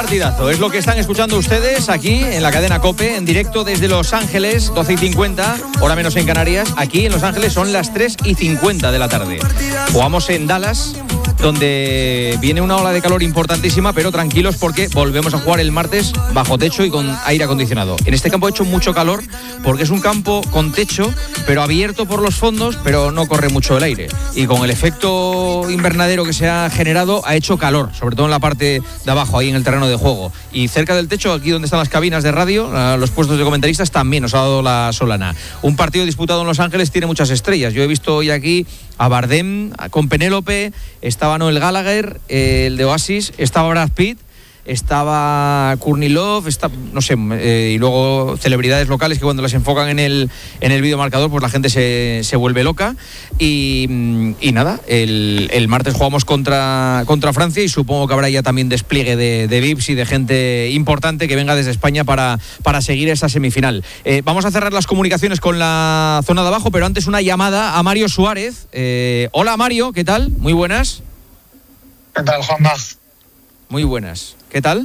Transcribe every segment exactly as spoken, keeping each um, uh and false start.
partidazo, es lo que están escuchando ustedes aquí en la cadena COPE, en directo desde Los Ángeles, doce y cincuenta, hora menos en Canarias. Aquí en Los Ángeles son las tres y cincuenta de la tarde. Jugamos en Dallas, donde viene una ola de calor importantísima, pero tranquilos porque volvemos a jugar el martes bajo techo y con aire acondicionado. En este campo ha hecho mucho calor porque es un campo con techo, pero abierto por los fondos, pero no corre mucho el aire. Y con el efecto invernadero que se ha generado, ha hecho calor, sobre todo en la parte de abajo, ahí en el terreno de juego. Y cerca del techo, aquí donde están las cabinas de radio, los puestos de comentaristas, también nos ha dado la solana. Un partido disputado en Los Ángeles tiene muchas estrellas. Yo he visto hoy aquí a Bardem con Penélope, estaba Noel Gallagher, eh, el de Oasis, estaba Brad Pitt, estaba Courtney Love, está, no sé, eh, y luego celebridades locales que cuando las enfocan en el en el videomarcador, pues la gente se, se vuelve loca. Y, y nada, el, el martes jugamos contra, contra Francia y supongo que habrá ya también despliegue de, de V I Ps y de gente importante que venga desde España para, para seguir esa semifinal. Eh, vamos a cerrar las comunicaciones con la zona de abajo, pero antes una llamada a Mario Suárez. Eh, hola Mario, ¿qué tal? Muy buenas. ¿Qué tal, Juanma? Muy buenas. ¿Qué tal?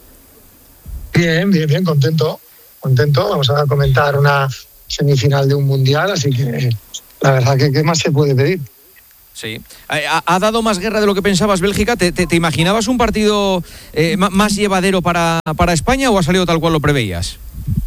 Bien, bien, bien, contento, contento. Vamos a comentar una semifinal de un mundial, así que la verdad que qué más se puede pedir. Sí. ¿Ha, ha dado más guerra de lo que pensabas Bélgica? ¿Te, te, te imaginabas un partido eh, más llevadero para, para España o ha salido tal cual lo preveías?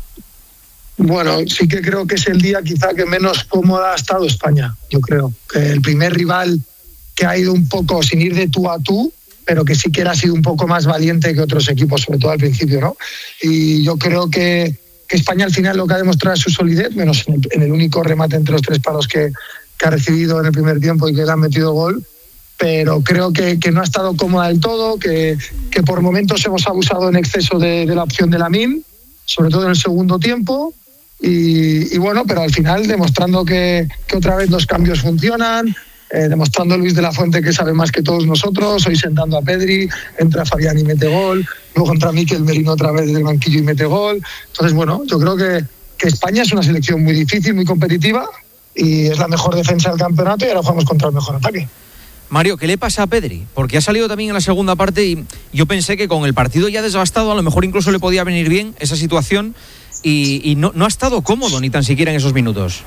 Bueno, sí que creo que es el día quizá que menos cómoda ha estado España, yo creo. Que el primer rival que ha ido un poco sin ir de tú a tú, pero que sí que ha sido un poco más valiente que otros equipos, sobre todo al principio, ¿no? Y yo creo que, que España al final lo que ha demostrado es su solidez, menos en el, en el único remate entre los tres palos que, que ha recibido en el primer tiempo y que le han metido gol, pero creo que, que no ha estado cómoda del todo, que, que por momentos hemos abusado en exceso de, de la opción de Lamine, sobre todo en el segundo tiempo, y, y bueno, pero al final demostrando que, que otra vez los cambios funcionan, Eh, demostrando Luis de la Fuente que sabe más que todos nosotros, hoy sentando a Pedri, entra Fabián y mete gol, luego entra Mikel Merino otra vez del banquillo y mete gol. Entonces, bueno, yo creo que, que España es una selección muy difícil, muy competitiva y es la mejor defensa del campeonato y ahora jugamos contra el mejor ataque. Mario, ¿qué le pasa a Pedri? Porque ha salido también en la segunda parte y yo pensé que con el partido ya desgastado a lo mejor incluso le podía venir bien esa situación y, y no, no ha estado cómodo ni tan siquiera en esos minutos.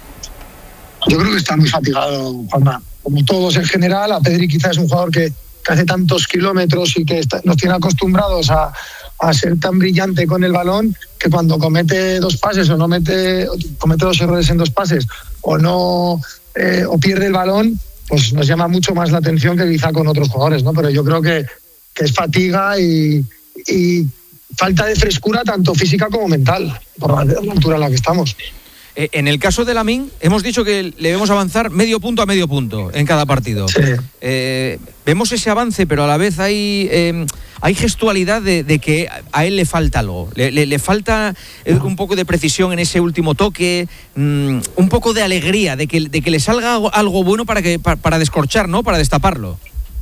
Yo creo que está muy fatigado, Juanma. Como todos en general, a Pedri quizás es un jugador que, que hace tantos kilómetros y que está, nos tiene acostumbrados a, a ser tan brillante con el balón que cuando comete dos pases o no mete, comete dos errores en dos pases o no eh, o pierde el balón, pues nos llama mucho más la atención que quizá con otros jugadores, ¿no? Pero yo creo que, que es fatiga y, y falta de frescura tanto física como mental por la, la altura en la que estamos. En el caso de Lamine, hemos dicho que le debemos avanzar medio punto a medio punto en cada partido. Sí. Eh, vemos ese avance, pero a la vez hay, eh, hay gestualidad de, de que a él le falta algo. Le, le, le falta un poco de precisión en ese último toque, mmm, un poco de alegría, de que, de que le salga algo, algo bueno para, que, para, para descorchar, ¿no? Para destaparlo.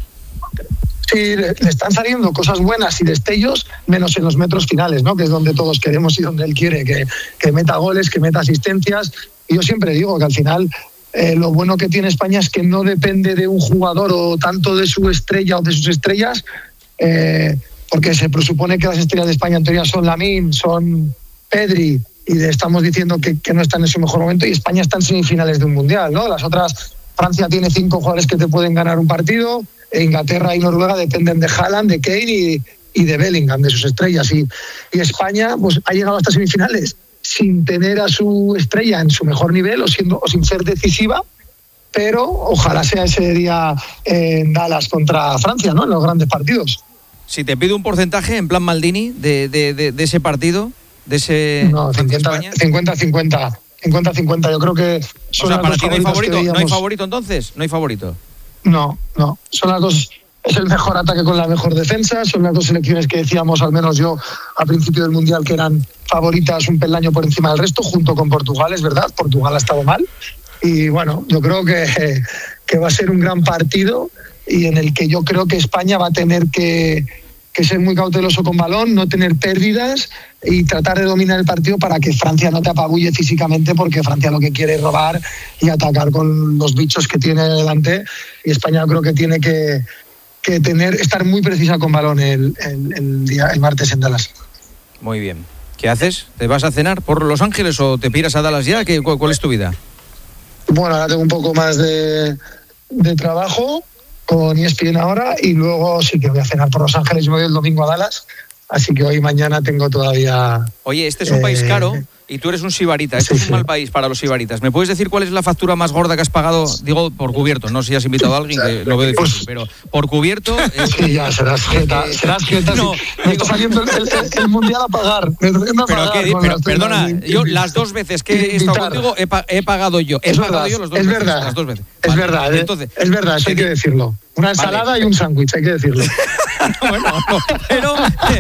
Sí, le, le están saliendo cosas buenas y destellos, menos en los metros finales, ¿no? Que es donde todos queremos y donde él quiere, que, que meta goles, que meta asistencias. Y yo siempre digo que al final eh, lo bueno que tiene España es que no depende de un jugador o tanto de su estrella o de sus estrellas, eh, porque se presupone que las estrellas de España en teoría son Lamine, son Pedri, y de, estamos diciendo que, que no están en su mejor momento, y España está en semifinales de un mundial, ¿no? Las otras, Francia tiene cinco jugadores que te pueden ganar un partido, Inglaterra y Noruega dependen de Haaland, de Kane y, y de Bellingham, de sus estrellas. Y, y España pues, ha llegado hasta semifinales sin tener a su estrella en su mejor nivel o, siendo, o sin ser decisiva, pero ojalá sea ese día en Dallas contra Francia, ¿no? En los grandes partidos. Si te pido un porcentaje en plan Maldini de, de, de, de ese partido, de ese no, cincuenta cincuenta. cincuenta cincuenta, yo creo que son, o sea, las para dos ti no hay favorito, veíamos... ¿no hay favorito entonces? ¿No hay favorito? No, no, son las dos, es el mejor ataque con la mejor defensa, son las dos selecciones que decíamos, al menos yo, al principio del Mundial, que eran favoritas un peldaño por encima del resto, junto con Portugal, es verdad, Portugal ha estado mal, y bueno, yo creo que, que va a ser un gran partido y en el que yo creo que España va a tener que, que ser muy cauteloso con balón, no tener pérdidas y tratar de dominar el partido para que Francia no te apabulle físicamente, porque Francia lo que quiere es robar y atacar con los bichos que tiene delante, y España creo que tiene que, que tener estar muy precisa con balón el, el, el, día, el martes en Dallas. Muy bien. ¿Qué haces? ¿Te vas a cenar por Los Ángeles o te piras a Dallas ya? ¿Qué, cuál, ¿Cuál es tu vida? Bueno, ahora tengo un poco más de, de trabajo con E S P N ahora y luego sí que voy a cenar por Los Ángeles. Yo me voy el domingo a Dallas, así que hoy y mañana tengo todavía... Oye, este es un eh... país caro y tú eres un sibarita. Esto sí, es un sí. mal país para los sibaritas. ¿Me puedes decir cuál es la factura más gorda que has pagado? Digo, por cubierto. No sé si has invitado a alguien, que lo veo difícil, pues, pero por cubierto... Es... Sí, ya, serás jeta. Eh, serás jeta. No, sí. Me digo... está saliendo el, el, el Mundial a pagar. Me está a pagar pero, ¿qué, pero perdona, de... yo las dos veces que he estado contigo he, pa he pagado yo. He es pagado verdad, yo los dos es veces, verdad, las dos veces. Es vale. verdad, Entonces, es verdad, eso hay que decirlo. Una ensalada vale. y un sándwich, hay que decirlo. Bueno, no, pero eh,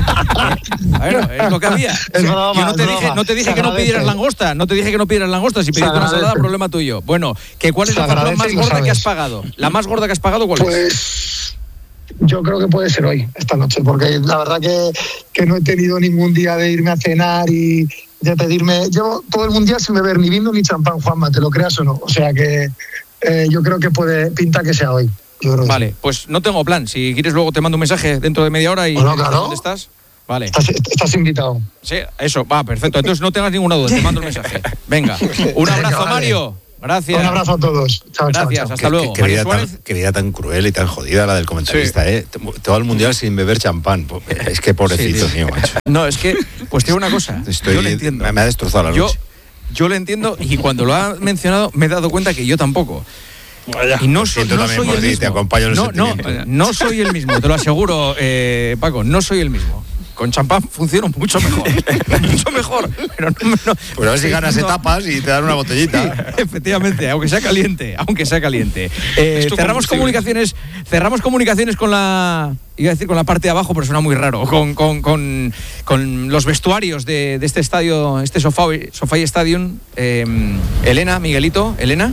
bueno, es lo que había. Es broma, yo no te es dije, broma. no te dije que no pidieras langosta, no te dije que no pidieras langosta. Si pediste una ensalada, problema tuyo. Bueno, ¿que ¿cuál es la factura más gorda sabes. que has pagado? ¿La más gorda que has pagado cuál pues, es? Pues yo creo que puede ser hoy, esta noche, porque la verdad que, que no he tenido ningún día de irme a cenar y de pedirme... Llevo todo el mundial sin beber ni vino ni champán, Juanma, te lo creas o no. O sea que eh, yo creo que puede pinta que sea hoy. Vale, pues no tengo plan. Si quieres luego te mando un mensaje dentro de media hora y bueno, claro. ¿dónde estás? Vale. Estás, estás invitado. Sí, eso, va, perfecto. Entonces no tengas ninguna duda, te mando un mensaje. Venga, un abrazo, Venga, vale. Mario. Gracias. Un abrazo a todos. Chao, Gracias, chao, chao. hasta luego. Qué, qué, vida tan, qué vida tan cruel y tan jodida la del comentarista, sí. ¿eh? Todo el mundial sin beber champán. Es que pobrecito sí, mío, macho. No, es que, pues tengo una cosa. Estoy, yo le entiendo. Me ha destrozado la yo, noche. Yo le entiendo y cuando lo ha mencionado me he dado cuenta que yo tampoco. Vaya, y no, so, no soy el mismo. Te acompaño en el no, no, no soy el mismo, te lo aseguro, eh, Paco, no soy el mismo. Con champán funciona mucho mejor. mucho mejor. Pero no, no, pues a ver si ganas no. etapas y te dan una botellita. Sí, efectivamente, aunque sea caliente, aunque sea caliente. Eh, cerramos comunicaciones, cerramos comunicaciones con la, iba a decir con la parte de abajo, pero suena muy raro, con, con, con, con los vestuarios de, de este estadio, este SoFi, SoFi Stadium. Eh, Elena, Miguelito, Elena.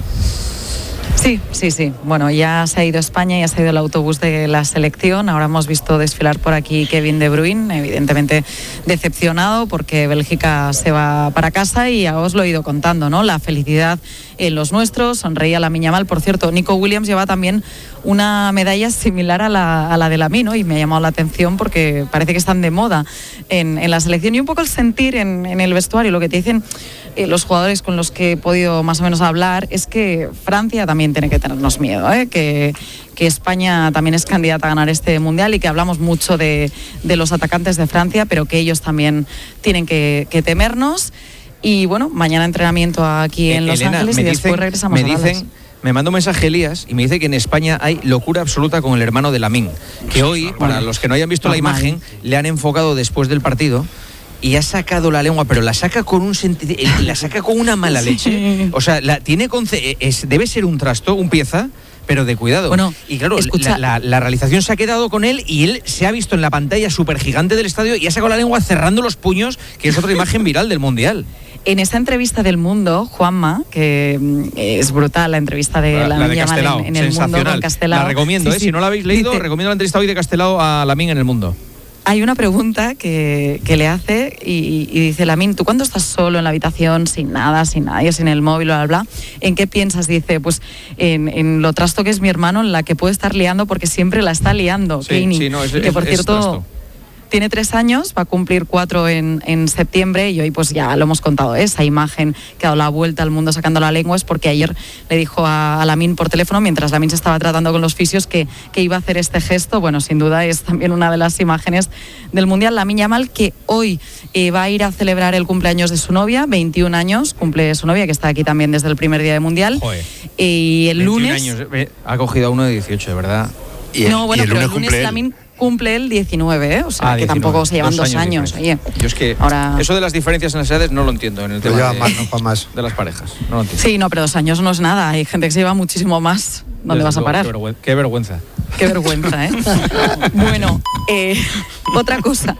Sí, sí, sí. Bueno, ya se ha ido España, ya se ha ido el autobús de la selección. Ahora hemos visto desfilar por aquí Kevin De Bruyne, evidentemente decepcionado porque Bélgica se va para casa y ya os lo he ido contando, ¿no? La felicidad en los nuestros, sonreía Lamine Yamal. Por cierto, Nico Williams lleva también una medalla similar a la, a la de Lamine, ¿no? Y me ha llamado la atención porque parece que están de moda en, en la selección. Y un poco el sentir en, en el vestuario, lo que te dicen eh, los jugadores con los que he podido más o menos hablar, es que Francia también tiene que tenernos miedo, ¿eh? que, que España también es candidata a ganar este mundial y que hablamos mucho de, de los atacantes de Francia, pero que ellos también tienen que, que temernos. Y bueno, mañana entrenamiento aquí en Los Elena, Ángeles y dicen, después regresamos me a Dallas. Dicen, me manda un mensaje Elías y me dice que en España hay locura absoluta con el hermano de Lamine, que hoy, para los que no hayan visto Normal. la imagen, le han enfocado después del partido y ha sacado la lengua, pero la saca con un senti- la saca con una mala leche. Sí. O sea, la tiene conce- es, debe ser un trasto, un pieza, pero de cuidado. Bueno, y claro, escucha, la, la, la realización se ha quedado con él y él se ha visto en la pantalla súper gigante del estadio y ha sacado la lengua cerrando los puños, que es otra imagen viral del Mundial. En esa entrevista del Mundo, Juanma, que es brutal la entrevista de la, la de Castelao, en, en el Mundo con Castelao. La recomiendo, sí, ¿eh? Sí. Si no la habéis leído, dice, recomiendo la entrevista hoy de Castelao a Lamine en el Mundo. Hay una pregunta que, que le hace y, y dice, Lamine, ¿tú cuando estás solo en la habitación, sin nada, sin nadie, sin el móvil, bla, bla, bla, ¿en qué piensas? Dice, pues en, en lo trasto que es mi hermano, en la que puede estar liando porque siempre la está liando. Sí, sí, no, es, que por es, cierto... Es trasto. Tiene tres años, va a cumplir cuatro en, en septiembre y hoy pues ya lo hemos contado, ¿eh? Esa imagen que ha dado la vuelta al mundo sacando la lengua es porque ayer le dijo a, a Lamine por teléfono, mientras Lamine se estaba tratando con los fisios, que, que iba a hacer este gesto. Bueno, sin duda es también una de las imágenes del Mundial. Lamine Yamal, que hoy eh, va a ir a celebrar el cumpleaños de su novia, veintiún años, cumple su novia, que está aquí también desde el primer día de Mundial. Joder. Y el lunes... años, eh, ha cogido a uno de dieciocho, de verdad. Y el, no, bueno, y el pero lunes el lunes cumple Lamine cumple el diecinueve, ¿eh? O sea, ah, que diecinueve. tampoco se llevan dos, dos años. años. Oye, yo es que ahora... eso de las diferencias en las edades no lo entiendo en el tema de, más, no, más. de las parejas. No lo entiendo. Sí, no, pero dos años no es nada. Hay gente que se lleva muchísimo más. ¿Dónde Desde vas luego, a parar? Qué vergüenza. Qué vergüenza, qué vergüenza ¿eh? Bueno, eh, otra cosa.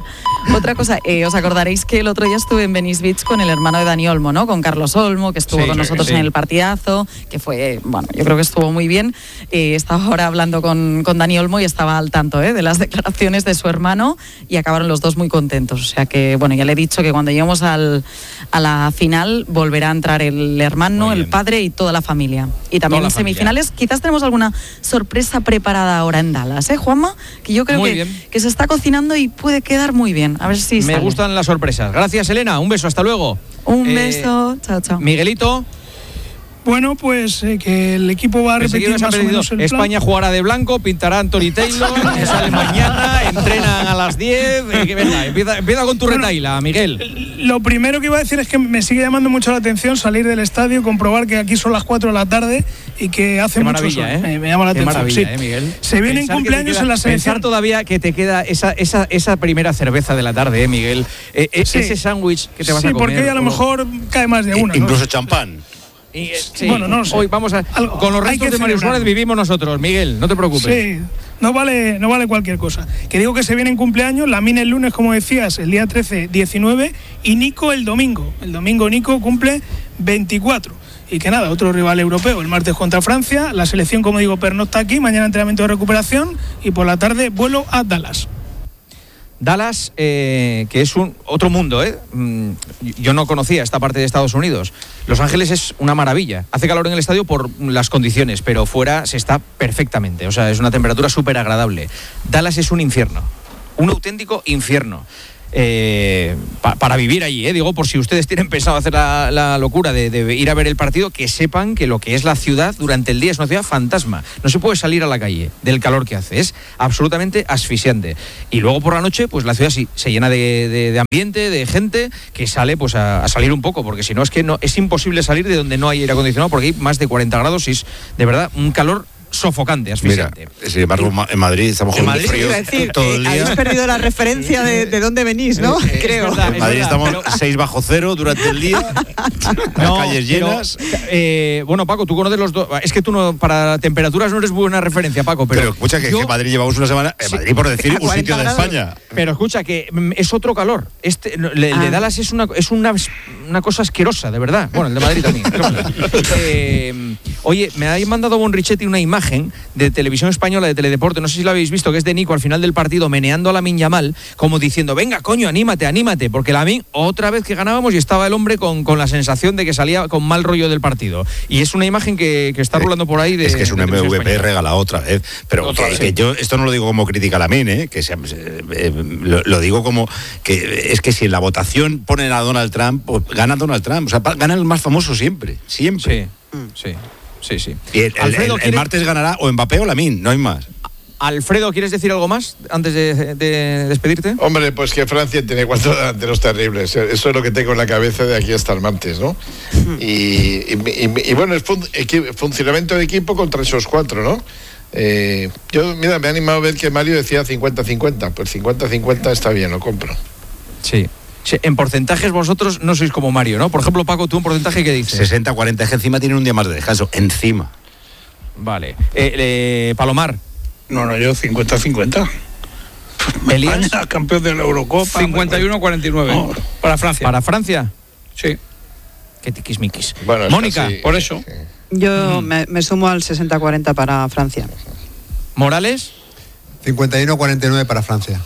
Otra cosa, eh, os acordaréis que el otro día estuve en Venice Beach con el hermano de Dani Olmo, ¿no? Con Carlos Olmo, que estuvo sí, con nosotros sí. en el partidazo, que fue, bueno, yo creo que estuvo muy bien. Eh, estaba ahora hablando con, con Dani Olmo y estaba al tanto ¿eh? de las declaraciones de su hermano y acabaron los dos muy contentos. O sea que, bueno, ya le he dicho que cuando lleguemos al, a la final volverá a entrar el hermano, el padre y toda la familia. Y también en semifinales familia. Quizás tenemos alguna sorpresa preparada ahora en Dallas, ¿eh, Juanma? Que yo creo que, que se está cocinando y puede quedar muy bien. A ver si Me sale. gustan las sorpresas. Gracias, Elena. Un beso. Hasta luego. Un eh, beso. Chao, chao. Miguelito. Bueno, pues eh, que el equipo va a repetir más o menos el plan. España jugará de blanco, pintará a Anthony Taylor, que sale mañana, entrenan a las diez. Eh, que venga, empieza, empieza con tu bueno, retaila, Miguel. Lo primero que iba a decir es que me sigue llamando mucho la atención salir del estadio y comprobar que aquí son las cuatro de la tarde y que hace Qué mucho sol. ¿eh? Me, me llama la Qué atención. Maravilla, sí. ¿eh, Miguel? Se vienen Pensar cumpleaños queda, en la selección. Pensar todavía que te queda esa, esa, esa primera cerveza de la tarde, ¿eh, Miguel? Eh, sí. Ese sándwich que te vas sí, a comer. Sí, porque a lo mejor cae más de una. Incluso ¿no? champán. Y, sí, bueno, no sé. Hoy vamos a Algo, con los restos de Mario Suárez vivimos nosotros, Miguel, no te preocupes. Sí, no vale, no vale cualquier cosa. Que digo que se vienen cumpleaños, Lamine el lunes, como decías, el día trece, diecinueve y Nico el domingo. El domingo Nico cumple veinticuatro. Y que nada, otro rival europeo, el martes contra Francia. La selección, como digo, pernocta aquí, mañana entrenamiento de recuperación y por la tarde vuelo a Dallas. Dallas, eh, que es un otro mundo, ¿eh? Yo no conocía esta parte de Estados Unidos. Los Ángeles es una maravilla. Hace calor en el estadio por las condiciones, pero fuera se está perfectamente. O sea, es una temperatura súper agradable. Dallas es un infierno, un auténtico infierno. Eh, pa, para vivir allí, eh, digo, por si ustedes tienen pensado hacer la, la locura de, de ir a ver el partido, que sepan que lo que es la ciudad durante el día es una ciudad fantasma. No se puede salir a la calle del calor que hace, es absolutamente asfixiante. Y luego por la noche, pues la ciudad sí se llena de, de, de ambiente, de gente que sale pues a, a salir un poco, porque si no es que no es imposible salir de donde no hay aire acondicionado, porque hay más de cuarenta grados y es de verdad un calor sofocante, asfixiante. Mira, sin embargo, en Madrid estamos con un frío decir, todo el día. Habéis perdido la referencia de, de dónde venís, ¿no? Eh, Creo. Verdad, en Madrid verdad, estamos pero... seis bajo cero durante el día, las no, calles llenas. Pero, eh, bueno, Paco, tú conoces los dos. Es que tú no, para temperaturas no eres buena referencia, Paco. Pero, pero escucha que, yo... que Madrid llevamos una semana. En Madrid, por decir, un sitio de España. Pero escucha que es otro calor. Este, el de ah. Dallas es una es una, una cosa asquerosa, de verdad. Bueno, el de Madrid también. eh, oye, me ha mandado Bon Richetti una imagen de televisión española de Teledeporte, no sé si lo habéis visto, que es de Nico al final del partido meneando a Lamine Yamal, como diciendo, venga, coño, anímate, anímate, porque Lamine, otra vez que ganábamos y estaba el hombre con, con la sensación de que salía con mal rollo del partido. Y es una imagen que, que está rulando por ahí de... Es que es un M V P regalado otra vez, pero otra que, vez. que yo esto no lo digo como crítica a Lamine, ¿eh? que se, eh, lo, lo digo como que es que si en la votación ponen a Donald Trump, pues gana Donald Trump, o sea, gana el más famoso siempre, siempre. Sí, sí. Sí, sí. Y el, Alfredo, el, el, el martes ganará o Mbappé o Lamine, no hay más. Alfredo, ¿quieres decir algo más antes de, de despedirte? Hombre, pues que Francia tiene cuatro delanteros terribles. Eso es lo que tengo en la cabeza de aquí hasta el martes, ¿no? Y, y, y, y bueno, es fun, equi, funcionamiento de equipo contra esos cuatro, ¿no? Eh, yo, mira, me ha animado a ver que Mario decía cincuenta cincuenta. Pues cincuenta cincuenta está bien, lo compro. Sí. Sí, en porcentajes vosotros no sois como Mario, ¿no? Por ejemplo, Paco, ¿tú un porcentaje qué dices? sesenta cuarenta, es que encima tiene un día más de descanso, encima. Vale. Eh, eh, Palomar. No, no, yo cincuenta cincuenta. Elías. España, campeón de la Eurocopa. cincuenta y uno cuarenta y nueve. No, para Francia. ¿Para Francia? Sí. Qué tiquismiquis. Bueno, Mónica. Casi, por eso. Sí. Yo mm. me, me sumo al sesenta cuarenta para Francia. ¿Morales? cincuenta y uno cuarenta y nueve para Francia.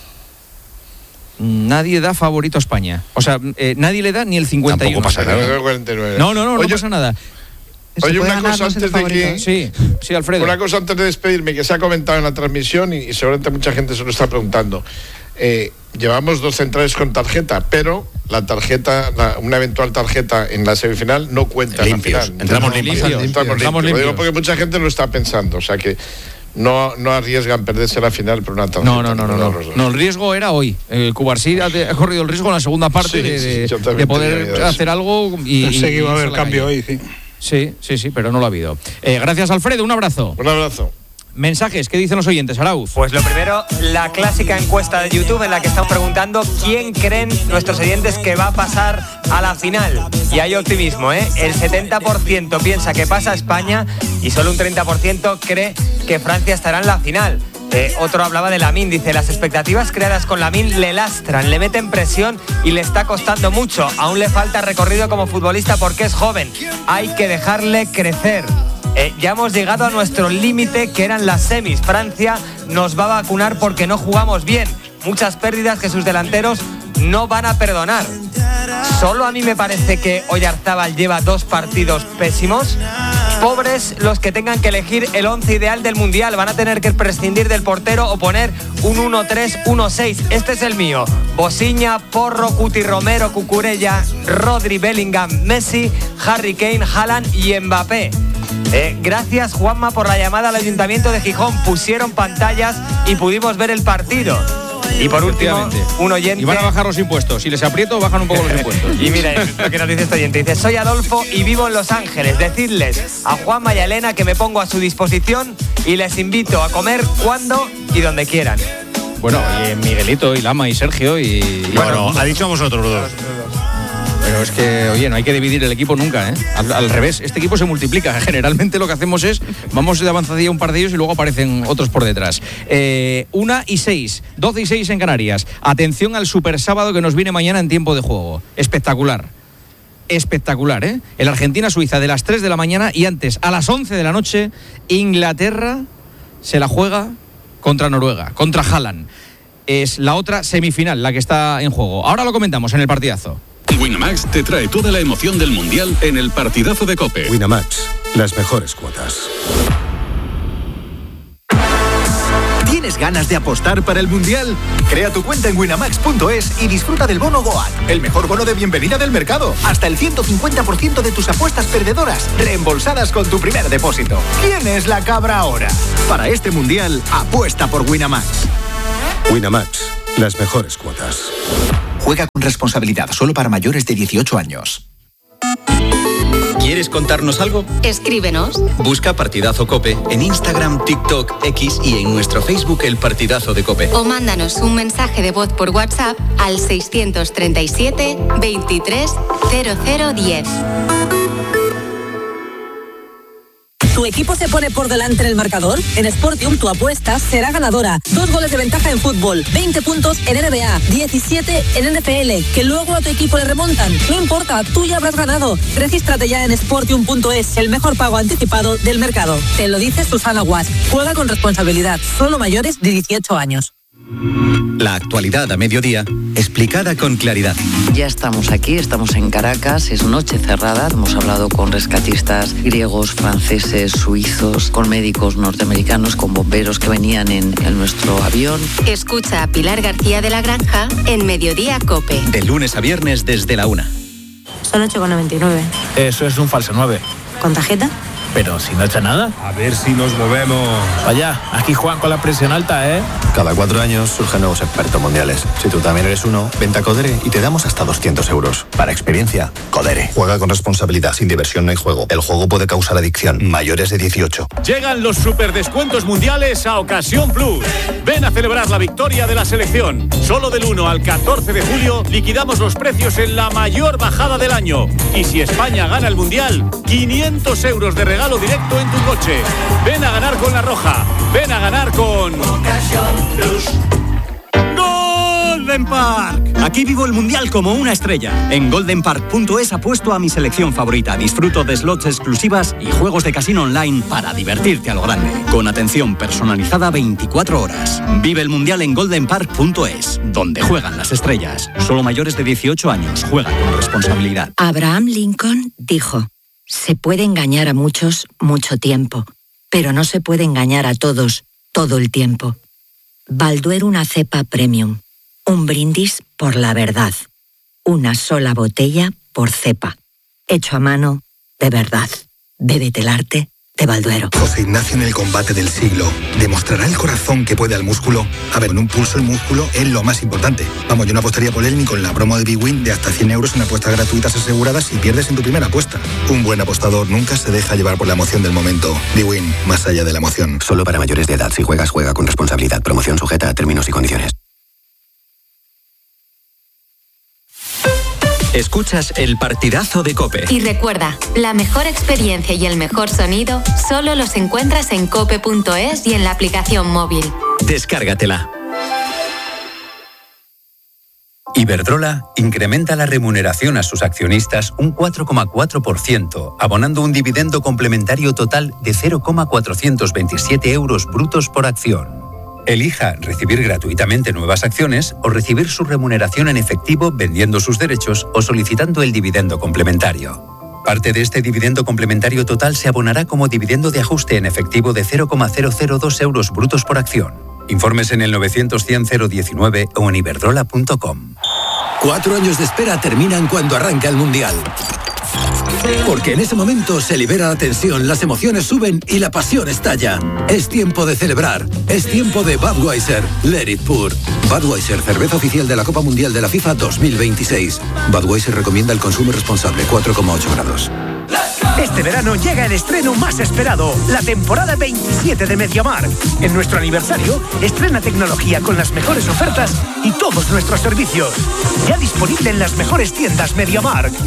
Nadie da favorito a España. O sea, eh, nadie le da ni el cincuenta y uno. Tampoco pasa nada. cuarenta y nueve. No, no, no, Oye, no pasa nada. Oye, una cosa antes de que... Sí, sí, Alfredo. Una cosa antes de despedirme, que se ha comentado en la transmisión y, y seguramente mucha gente se lo está preguntando. Eh, llevamos dos centrales con tarjeta, pero la tarjeta, la, una eventual tarjeta en la semifinal no cuenta limpios. en la final. Entramos no, limpios. Entramos, Entramos limpios. limpios. Lo digo porque mucha gente lo está pensando, o sea que no, no arriesgan perderse la final por una tarjeta. No, no, no, no, no. No, el riesgo era hoy. El Cubarsí ha, ha corrido el riesgo en la segunda parte sí, de, de, sí, de poder hacer algo y... Pensé que iba a haber cambio hoy, sí. Sí, sí, sí, pero no lo ha habido. Eh, gracias, Alfredo, un abrazo. Un abrazo. Mensajes, ¿qué dicen los oyentes, Arauz? Pues lo primero, la clásica encuesta de YouTube en la que estamos preguntando quién creen nuestros oyentes que va a pasar a la final. Y hay optimismo, ¿eh? El setenta por ciento piensa que pasa a España y solo un treinta por ciento cree que Francia estará en la final. Eh, otro hablaba de Lamine, dice, las expectativas creadas con Lamine le lastran, le meten presión y le está costando mucho. Aún le falta recorrido como futbolista porque es joven. Hay que dejarle crecer. Eh, ya hemos llegado a nuestro límite, que eran las semis. Francia nos va a vacunar porque no jugamos bien. Muchas pérdidas que sus delanteros no van a perdonar. Solo a mí me parece que Oyarzábal lleva dos partidos pésimos. Pobres los que tengan que elegir el once ideal del Mundial. Van a tener que prescindir del portero o poner un uno tres uno seis. Este es el mío. Bosiña, Porro, Cuti Romero, Cucurella, Rodri, Bellingham, Messi, Harry Kane, Haaland y Mbappé. Eh, gracias, Juanma, por la llamada al Ayuntamiento de Gijón. Pusieron pantallas y pudimos ver el partido. Y por último, un oyente... Y van a bajar los impuestos. Si les aprieto, bajan un poco los impuestos. Y mira lo que nos dice este oyente. Dice, soy Adolfo y vivo en Los Ángeles. Decidles a Juanma y a Elena que me pongo a su disposición y les invito a comer cuando y donde quieran. Bueno, y Miguelito, y Lama, y Sergio, y... Bueno, bueno, ha dicho a vosotros dos. Pero es que, oye, no hay que dividir el equipo nunca, ¿eh? Al, al revés, este equipo se multiplica. Generalmente lo que hacemos es, vamos de avanzadilla un par de ellos y luego aparecen otros por detrás. Eh, una y seis, doce y seis en Canarias. Atención al super sábado que nos viene mañana en tiempo de juego. Espectacular. Espectacular, ¿eh? El Argentina-Suiza de las tres de la mañana y antes, a las once de la noche, Inglaterra se la juega contra Noruega, contra Haaland. Es la otra semifinal la que está en juego. Ahora lo comentamos en el partidazo. Winamax te trae toda la emoción del Mundial en el partidazo de COPE. Winamax, las mejores cuotas. ¿Tienes ganas de apostar para el Mundial? Crea tu cuenta en winamax punto es y disfruta del bono Goat, el mejor bono de bienvenida del mercado. Hasta el ciento cincuenta por ciento de tus apuestas perdedoras reembolsadas con tu primer depósito. ¿Quién es la cabra ahora? Para este Mundial, apuesta por Winamax. Winamax, las mejores cuotas. Juega con responsabilidad, solo para mayores de dieciocho años. ¿Quieres contarnos algo? Escríbenos. Busca Partidazo COPE en Instagram, TikTok, X y en nuestro Facebook El Partidazo de COPE. O mándanos un mensaje de voz por WhatsApp al seiscientos treinta y siete, veintitrés, cero cero diez. ¿Tu equipo se pone por delante en el marcador? En Sportium tu apuesta será ganadora. Dos goles de ventaja en fútbol, veinte puntos en N B A, diecisiete en N F L, que luego a tu equipo le remontan. No importa, tú ya habrás ganado. Regístrate ya en sportium punto es, el mejor pago anticipado del mercado. Te lo dice Susana Guas. Juega con responsabilidad, solo mayores de dieciocho años. La actualidad a mediodía, explicada con claridad. Ya estamos aquí, estamos en Caracas, es noche cerrada. Hemos hablado con rescatistas griegos, franceses, suizos, con médicos norteamericanos, con bomberos que venían en, en nuestro avión. Escucha a Pilar García de la Granja en Mediodía COPE. De lunes a viernes desde la una. Son ocho con noventa y nueve. Eso es un falso nueve. ¿Con tarjeta? Pero si no echa nada. A ver si nos movemos. Vaya, aquí Juan con la presión alta, ¿eh? Cada cuatro años surgen nuevos expertos mundiales. Si tú también eres uno, vente a Codere y te damos hasta doscientos euros. Para experiencia, Codere. Juega con responsabilidad, sin diversión no hay juego. El juego puede causar adicción. Mayores de dieciocho. Llegan los superdescuentos mundiales a Ocasión Plus. Ven a celebrar la victoria de la selección. Solo del uno al catorce de julio liquidamos los precios en la mayor bajada del año. Y si España gana el Mundial, quinientos euros de regalo directo en tu coche. Ven a ganar con La Roja. Ven a ganar con Ocasión Plus. Golden Park. Aquí vivo el Mundial como una estrella. En golden park punto es apuesto a mi selección favorita. Disfruto de slots exclusivas y juegos de casino online para divertirte a lo grande. Con atención personalizada veinticuatro horas. Vive el Mundial en golden park punto es, donde juegan las estrellas. Solo mayores de dieciocho años. Juega con responsabilidad. Abraham Lincoln dijo: se puede engañar a muchos mucho tiempo, pero no se puede engañar a todos todo el tiempo. Balduero, una cepa premium. Un brindis por la verdad. Una sola botella por cepa. Hecho a mano, de verdad. Bébete el arte de Balduero. José Ignacio en el combate del siglo. ¿Demostrará el corazón que puede al músculo? A ver, en un pulso el músculo es lo más importante. Vamos, yo no apostaría por él ni con la promo de Big Win de hasta cien euros en apuestas gratuitas aseguradas si pierdes en tu primera apuesta. Un buen apostador nunca se deja llevar por la emoción del momento. Big Win, más allá de la emoción. Solo para mayores de edad. Si juegas, juega con responsabilidad. Promoción sujeta a términos y condiciones. Escuchas el partidazo de COPE. Y recuerda, la mejor experiencia y el mejor sonido solo los encuentras en cope punto es y en la aplicación móvil. Descárgatela. Iberdrola incrementa la remuneración a sus accionistas un cuatro coma cuatro por ciento, abonando un dividendo complementario total de cero coma cuatrocientos veintisiete euros brutos por acción. Elija recibir gratuitamente nuevas acciones o recibir su remuneración en efectivo vendiendo sus derechos o solicitando el dividendo complementario. Parte de este dividendo complementario total se abonará como dividendo de ajuste en efectivo de cero coma cero cero dos euros brutos por acción. Informes en el novecientos cien cero diecinueve o en iberdrola punto com. Cuatro años de espera terminan cuando arranca el Mundial. Porque en ese momento se libera la tensión, las emociones suben y la pasión estalla. Es tiempo de celebrar. Es tiempo de Budweiser. Let it pour. Budweiser, cerveza oficial de la Copa Mundial de la FIFA dos mil veintiséis. Budweiser recomienda el consumo responsable, cuatro coma ocho grados. Este verano llega el estreno más esperado, la temporada veintisiete de MediaMarkt. En nuestro aniversario, estrena tecnología con las mejores ofertas y todos nuestros servicios. Ya disponible en las mejores tiendas MediaMarkt.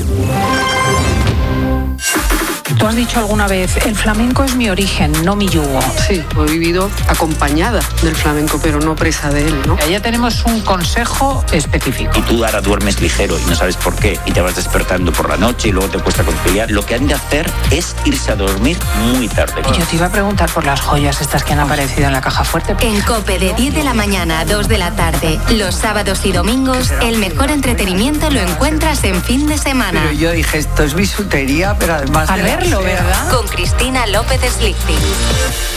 Tú has dicho alguna vez, el flamenco es mi origen, no mi yugo. Sí, he vivido acompañada del flamenco, pero no presa de él, ¿no? Ya tenemos un consejo específico. Y tú ahora duermes ligero y no sabes por qué, y te vas despertando por la noche y luego te cuesta conciliar. Lo que han de hacer es irse a dormir muy tarde. Y yo te iba a preguntar por las joyas estas que han aparecido en la caja fuerte. En COPE de diez de la mañana a dos de la tarde, los sábados y domingos, el mejor entretenimiento lo encuentras en fin de semana. Pero yo dije, esto es bisutería, pero además... A verlo, ¿verdad? Con Cristina López Slichting.